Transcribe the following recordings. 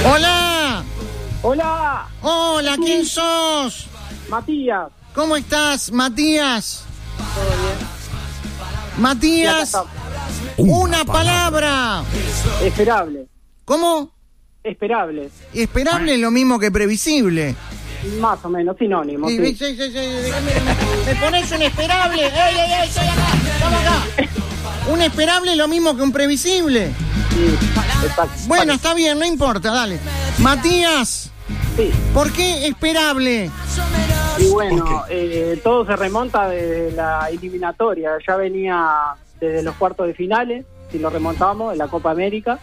Hola. Hola. Hola, ¿quién sos? Matías. ¿Cómo estás, Matías? ¿Todo bien? Matías, una palabra. Esperable. ¿Cómo? Esperable. Esperable es lo mismo que previsible. Más o menos, sinónimo. Sí. Me pones un esperable. ¡Ey, estoy acá! ¡Vamos acá! Un esperable es lo mismo que un previsible. Sí, exacto. Bueno, está bien, no importa, dale. Matías, Sí. ¿por qué esperable? Y bueno, todo se remonta desde la eliminatoria. Ya venía desde los cuartos de finales, si lo remontamos, en la Copa América.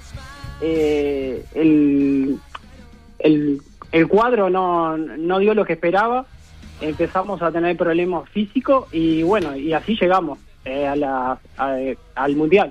El cuadro no dio lo que esperaba. Empezamos a tener problemas físicos y bueno, y así llegamos al Mundial.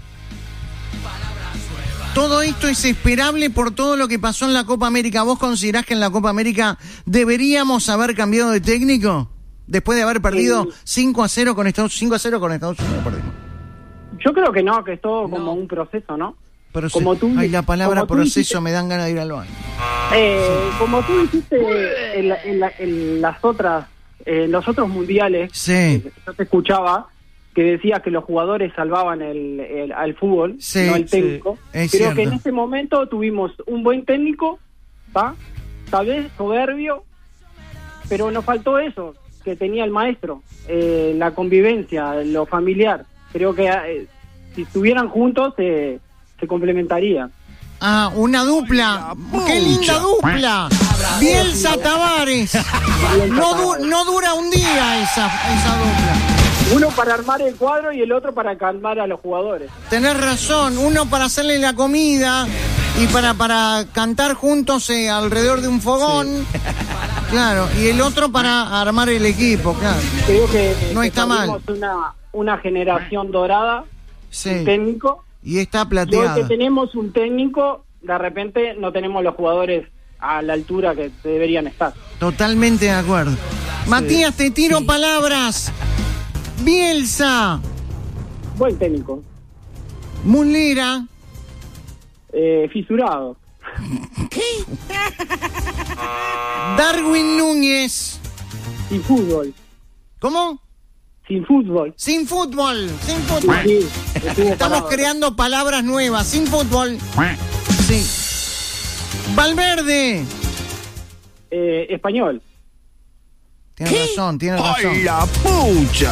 Todo esto es esperable por todo lo que pasó en la Copa América. ¿Vos considerás que en la Copa América deberíamos haber cambiado de técnico? Después de haber perdido 5-0 con Estados Unidos, perdimos. Yo creo que no, que es todo como un proceso, ¿no? Pero como tú, la palabra como tú proceso dijiste, me dan ganas de ir al baño. Como tú dijiste en los otros mundiales, Sí. yo te escuchaba que decías que los jugadores salvaban al fútbol, Sí, no el técnico. sí, es Creo cierto. que en este momento tuvimos un buen técnico, ¿va? Tal vez soberbio, pero nos faltó eso que tenía el maestro, la convivencia, lo familiar. Creo que si estuvieran juntos se complementaría. Ah, una dupla. ¡Qué linda dupla! Bielsa Tavares. No dura un día esa dupla. Uno para armar el cuadro y el otro para calmar a los jugadores. Tenés razón, uno para hacerle la comida y para cantar juntos alrededor de un fogón, claro, y el otro para armar el equipo, claro. Creo que No está mal. Una generación dorada, Sí. un técnico, Y está y hoy plateada. que tenemos un técnico, de repente no tenemos los jugadores a la altura que deberían estar. Totalmente de acuerdo. Matías, te tiro palabras. Bielsa, Buen técnico, Muslera, fisurado, Darwin Núñez. sin fútbol, ¿Cómo? sin fútbol. Sin fútbol. Sí, estuvo Estamos parado. creando palabras nuevas. Sin fútbol. Sí. Valverde. Español, Tiene razón. ¡Ay, la pucha!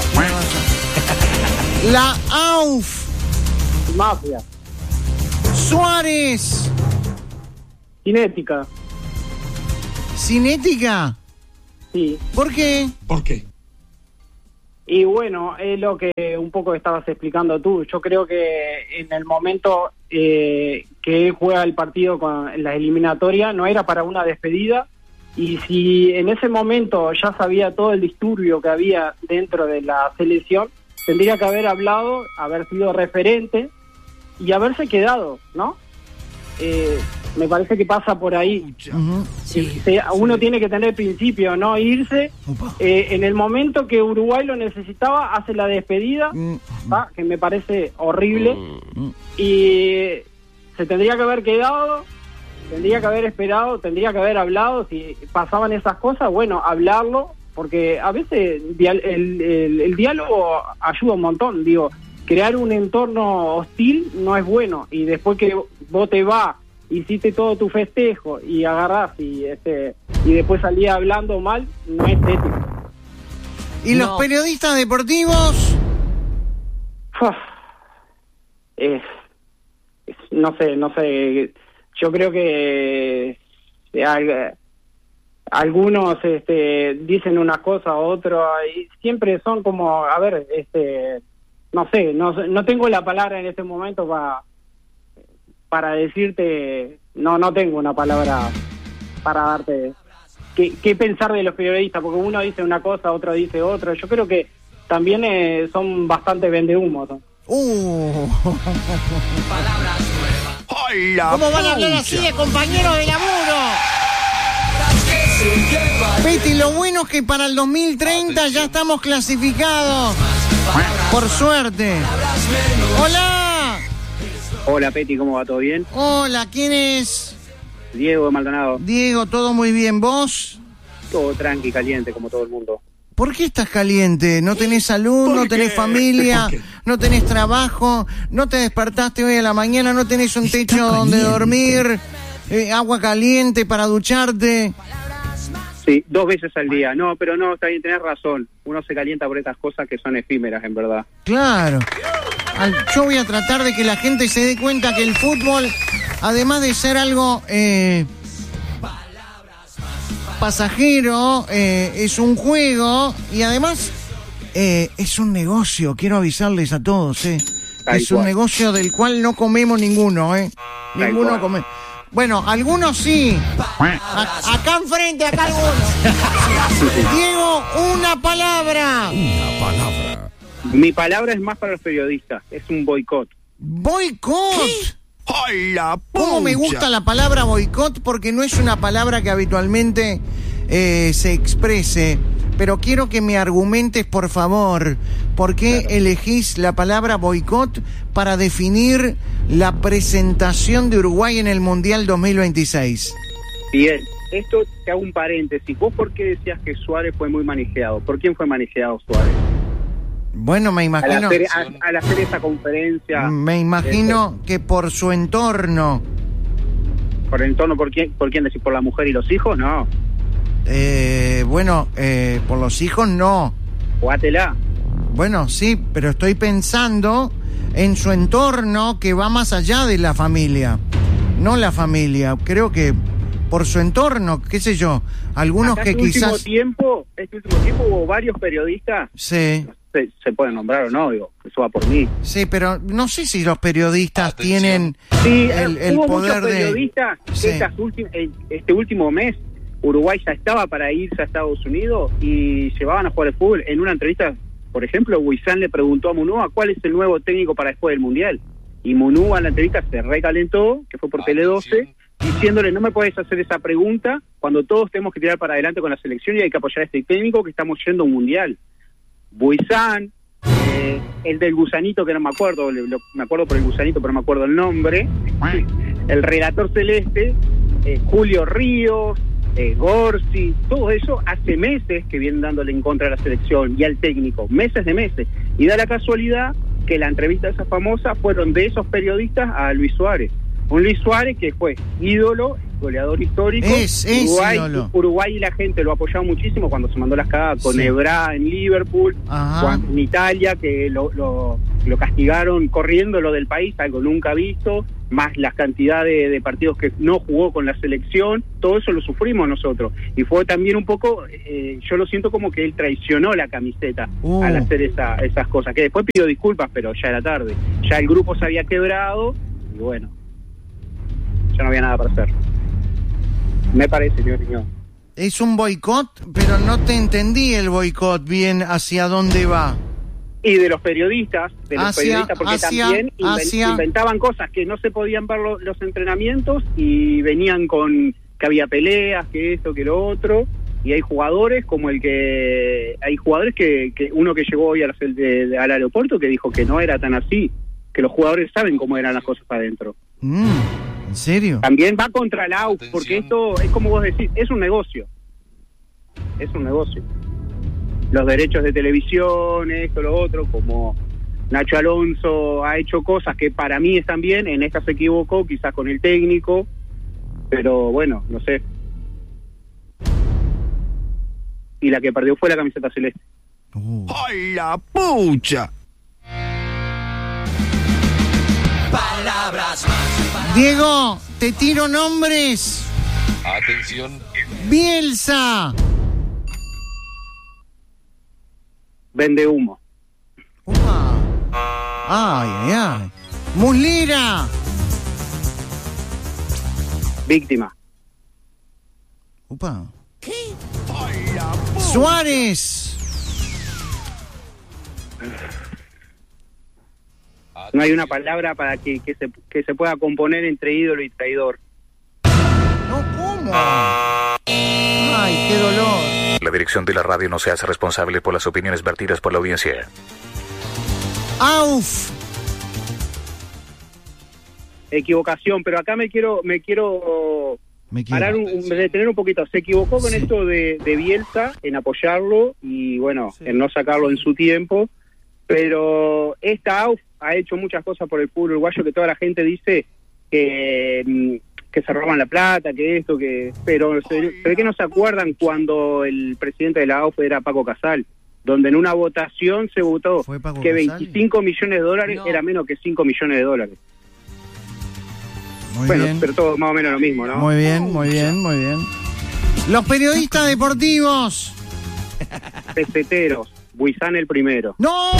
La AUF. mafia, Suárez. cinética, Cinética. sí. ¿Por qué? ¿Por qué? Y bueno, es lo que un poco estabas explicando tú. Yo creo que en el momento que él juega el partido en la eliminatoria no era para una despedida, y si en ese momento ya sabía todo el disturbio que había dentro de la selección, tendría que haber hablado, haber sido referente y haberse quedado, ¿no? Me parece que pasa por ahí. Ujú. Uno tiene que tener principio, no irse. En el momento que Uruguay lo necesitaba, hace la despedida, ¿va? Que me parece horrible, y se tendría que haber quedado, tendría que haber esperado, tendría que haber hablado. Si pasaban esas cosas, bueno, hablarlo, porque a veces el diálogo ayuda un montón. Digo, crear un entorno hostil no es bueno, y después que vos te vas, hiciste todo tu festejo y agarrás y después salía hablando mal, no es ético. ¿Y los periodistas deportivos? No sé, yo creo que algunos dicen una cosa u otra y siempre son como, a ver, no sé, no tengo la palabra en este momento para decirte, no tengo una palabra para darte qué pensar de los periodistas, porque uno dice una cosa, otro dice otra. Yo creo que también son bastante vendehumos, ¿no? ¡Ay, la ¿Cómo van a hablar pucha! así de compañeros de laburo? Peti, lo bueno es que para el 2030 ya estamos clasificados. Por suerte. ¡Hola! Hola, Peti, ¿cómo va? ¿Todo bien? Hola, ¿quién es? Diego de Maldonado. Diego, ¿todo muy bien? ¿Vos? Todo tranqui, caliente, como todo el mundo. ¿Por qué estás caliente? ¿No tenés salud? ¿No tenés familia? ¿No tenés trabajo? ¿No te despertaste hoy a la mañana? ¿No tenés un techo donde dormir? ¿Agua caliente para ducharte? Sí, 2 veces al día. No, pero no, está bien, tenés razón. Uno se calienta por estas cosas que son efímeras, en verdad. Claro. Yo voy a tratar de que la gente se dé cuenta que el fútbol, además de ser algo pasajero, es un juego y además es un negocio. Quiero avisarles a todos, es un negocio del cual no comemos ninguno, Ninguno come. Bueno, algunos sí. Acá enfrente, acá algunos. Diego, una palabra. Mi palabra es más para los periodistas. Es un boicot. ¿Boicot? ¡Hola, ¿Cómo me gusta la palabra boicot? Porque no es una palabra que habitualmente se exprese. Pero quiero que me argumentes, por favor, por qué elegís la palabra boicot para definir la presentación de Uruguay en el Mundial 2026. Bien, esto te hago un paréntesis. ¿Vos por qué decías que Suárez fue muy manejado? ¿Por quién fue manejado Suárez? Bueno, me imagino... Al hacer esa conferencia... Me imagino que por su entorno. ¿Por el entorno? ¿Por quién decís? ¿Por la mujer y los hijos? No. Por los hijos no. Jugátela. Bueno, sí, pero estoy pensando en su entorno que va más allá de la familia. No la familia, creo que por su entorno, qué sé yo, algunos que quizás... Este último tiempo hubo varios periodistas... Sí. Se pueden nombrar o no, digo, eso va por mí. Sí, pero no sé si los periodistas tienen el hubo poder muchos periodistas de... este último mes, Uruguay ya estaba para irse a Estados Unidos y llevaban a jugar al fútbol. En una entrevista, por ejemplo, Huizán le preguntó a Munúa cuál es el nuevo técnico para después del Mundial. Y Munúa en la entrevista se recalentó, que fue por Tele 12, diciéndole, no me puedes hacer esa pregunta cuando todos tenemos que tirar para adelante con la selección y hay que apoyar a este técnico que estamos yendo a un Mundial. Buizán, el del gusanito que no me acuerdo, me acuerdo por el gusanito pero no me acuerdo el nombre, el relator celeste, Julio Ríos, Gorsi, todo eso hace meses que vienen dándole en contra a la selección y al técnico, meses de meses, y da la casualidad que la entrevista esa famosa fueron de esos periodistas a Luis Suárez, un Luis Suárez que fue ídolo, goleador histórico. Uruguay y la gente lo ha apoyado muchísimo cuando se mandó las cagadas con Ebra en Liverpool, en Italia, que lo castigaron corriéndolo del país, algo nunca visto, más las cantidades de partidos que no jugó con la selección, todo eso lo sufrimos nosotros. Y fue también un poco, yo lo siento como que él traicionó la camiseta al hacer esas cosas, que después pidió disculpas, pero ya era tarde. Ya el grupo se había quebrado y bueno, ya no había nada para hacer. Me parece, mi opinión. Es un boicot, pero no te entendí el boicot bien hacia dónde va. Y de los periodistas, porque también inventaban cosas que no se podían ver los entrenamientos y venían con que había peleas, que esto, que lo otro. Y hay jugadores como que uno que llegó hoy al aeropuerto que dijo que no era tan así, que los jugadores saben cómo eran las cosas adentro. ¿En serio? También va contra el AUF, porque esto es como vos decís, es un negocio. Es un negocio. Los derechos de televisión, esto, lo otro, como Nacho Alonso ha hecho cosas que para mí están bien, en esta se equivocó, quizás con el técnico, pero bueno, no sé. Y la que perdió fue la camiseta celeste. ¡Ay, la pucha! Palabras más. Diego, te tiro nombres. Atención. Bielsa. Vende humo. Upa. Ay. Muslera. Víctima. Upa. ¿Qué? Suárez. No hay una palabra para que se pueda componer entre ídolo y traidor. No, ¿cómo? Ay, qué dolor. La dirección de la radio no se hace responsable por las opiniones vertidas por la audiencia. ¡Auf! Equivocación, pero acá me quiero detener un poquito. Se equivocó con esto de Bielsa en apoyarlo y bueno, en no sacarlo en su tiempo, pero esta AUF ha hecho muchas cosas por el fútbol uruguayo que toda la gente dice que se roban la plata, pero se ve que no se acuerdan cuando el presidente de la AUF era Paco Casal, donde en una votación se votó que 25 millones de dólares era menos que 5 millones de dólares. Muy bueno, bien. pero todo más o menos lo mismo, ¿no? Muy bien. Los periodistas deportivos. Peseteros, Buizán el primero. ¡No!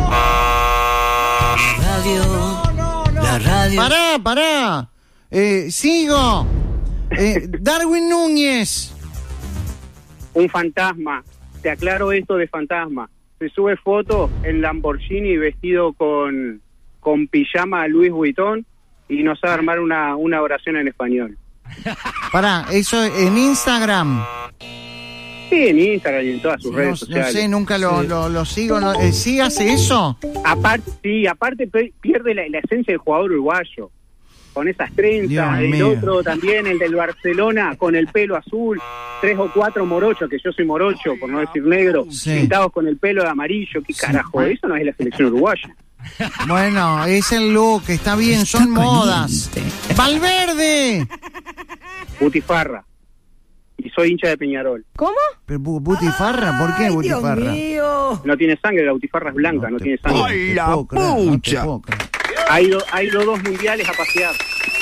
La radio. Pará. Sigo. Darwin Núñez. Un fantasma. Te aclaro esto de fantasma. Se sube foto en Lamborghini vestido con pijama Louis Vuitton y nos va a armar una oración en español. Pará, eso en Instagram. Sí, en Instagram y en todas sus redes sociales. No sé, nunca lo sigo. ¿Sí hace eso? Aparte pierde la esencia del jugador uruguayo. Con esas trenzas, el otro también, el del Barcelona, con el pelo azul, 3 o 4 morochos, que yo soy morocho, por no decir negro, pintados con el pelo de amarillo. ¿Qué carajo? Eso no es la selección uruguaya. Bueno, es el look, está bien, son modas. ¡Valverde! Butifarra. Y soy hincha de Peñarol. ¿Cómo? Pero Butifarra, ¿por qué Butifarra? Dios mío. No tiene sangre, la Butifarra es blanca, no tiene sangre. ¡Ay, la pucha! Ha ido 2 mundiales a pasear.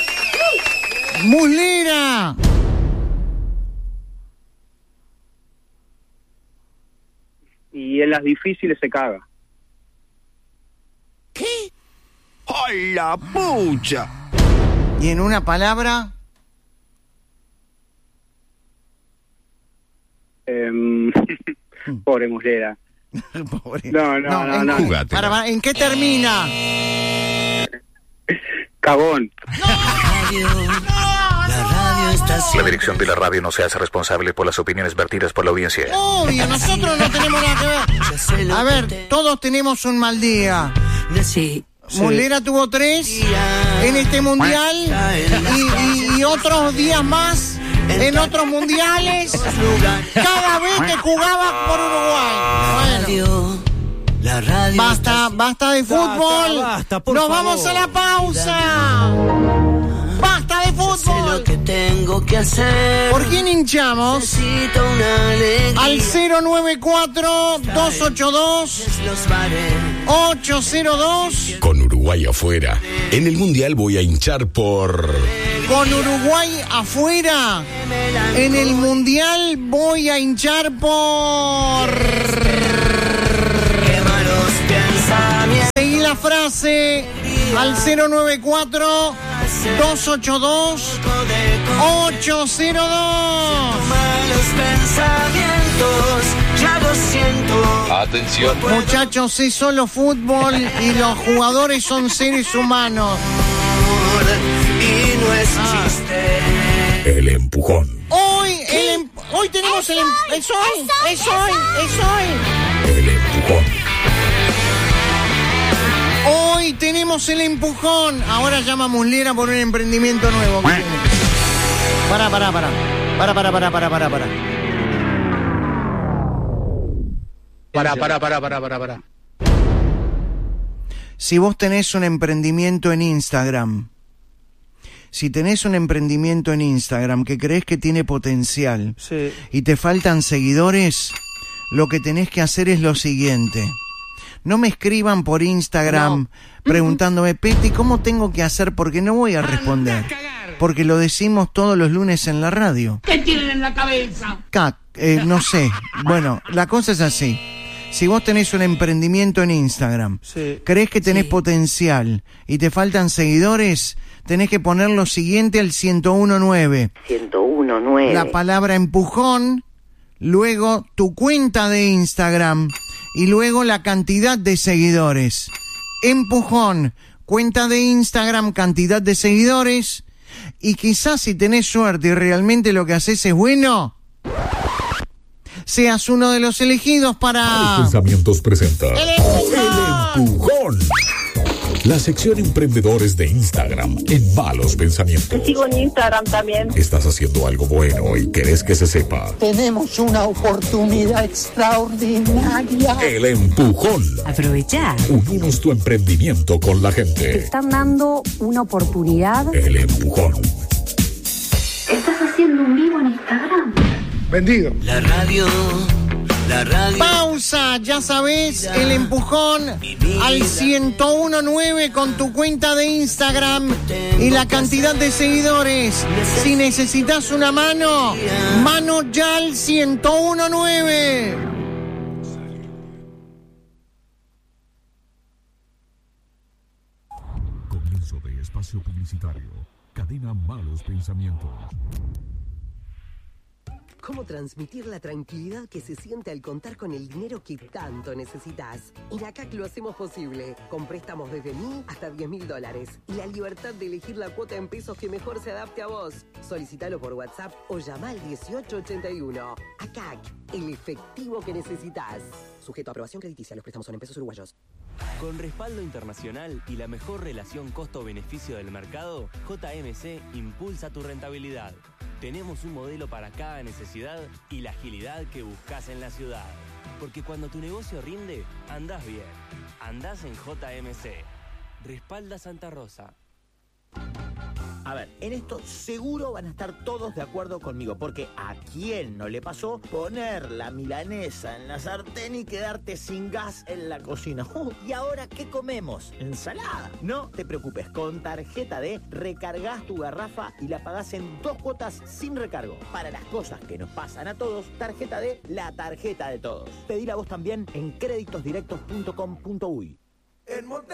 ¡Muslera! Y en las difíciles se caga. ¿Qué? ¡Ay, la pucha! Y en una palabra... Pobre Muslera. Pobre. No. Para, ¿en qué termina? Cagón. La dirección de la radio no se hace responsable por las opiniones vertidas por la audiencia. Obvio, nosotros no tenemos nada que ver. A ver, todos tenemos un mal día. Muslera tuvo 3 en este mundial y otros días más en otros mundiales cada vez que jugaba por Uruguay. Bueno, basta de fútbol. Nos vamos a la pausa. Basta de fútbol. Sé lo que tengo que hacer. ¿Por quién hinchamos? Necesito una alegría. Al 094-282-802. Con Uruguay afuera, en el Mundial voy a hinchar por... Con Uruguay afuera, en el Mundial voy a hinchar por... Seguí la frase al 094-282-802. Atención. Muchachos, es solo fútbol y los jugadores son seres humanos. Y no es chiste. El empujón. Hoy tenemos es hoy. El empujón. Hoy tenemos el empujón. Ahora llama Muslera por un emprendimiento nuevo. Para. Si vos tenés un emprendimiento en Instagram, que crees que tiene potencial y te faltan seguidores, lo que tenés que hacer es lo siguiente. No me escriban por Instagram preguntándome, Peti, ¿cómo tengo que hacer? Porque no voy a responder. Porque lo decimos todos los lunes en la radio. ¿Qué tienen en la cabeza? No sé. Bueno, la cosa es así. Si vos tenés un emprendimiento en Instagram, crees que tenés potencial y te faltan seguidores, tenés que poner lo siguiente al 1019. 1019. La palabra empujón, luego tu cuenta de Instagram y luego la cantidad de seguidores. Empujón, cuenta de Instagram, cantidad de seguidores, y quizás si tenés suerte y realmente lo que haces es bueno, seas uno de los elegidos para... Pensamientos presenta ¡El empujón! La sección Emprendedores de Instagram en Malos Pensamientos. Te sigo en Instagram también. Estás haciendo algo bueno y querés que se sepa. Tenemos una oportunidad extraordinaria. El empujón. Aprovechá. Unimos tu emprendimiento con la gente. Te están dando una oportunidad. El empujón. ¿Estás haciendo un vivo en Instagram? Vendido. La radio. Pausa, ya sabés, el empujón al 1019 con tu cuenta de Instagram y la cantidad de seguidores. Si necesitas una mano ya al 1019. Comienzo de espacio publicitario. Cadena Malos Pensamientos. ¿Cómo transmitir la tranquilidad que se siente al contar con el dinero que tanto necesitas? En ACAC lo hacemos posible, con préstamos desde $1.000 hasta $10.000 y la libertad de elegir la cuota en pesos que mejor se adapte a vos. Solicítalo por WhatsApp o llama al 1881. ACAC, el efectivo que necesitas. Sujeto a aprobación crediticia, los préstamos son en pesos uruguayos. Con respaldo internacional y la mejor relación costo-beneficio del mercado, JMC impulsa tu rentabilidad. Tenemos un modelo para cada necesidad y la agilidad que buscas en la ciudad. Porque cuando tu negocio rinde, andás bien. Andás en JMC. Respalda Santa Rosa. A ver, en esto seguro van a estar todos de acuerdo conmigo, porque ¿a quién no le pasó poner la milanesa en la sartén y quedarte sin gas en la cocina? ¿Y ahora qué comemos? ¿Ensalada? No te preocupes, con Tarjeta D recargas tu garrafa y la pagás en 2 cuotas sin recargo. Para las cosas que nos pasan a todos, Tarjeta D, la tarjeta de todos. Pedila vos también en creditosdirectos.com.uy.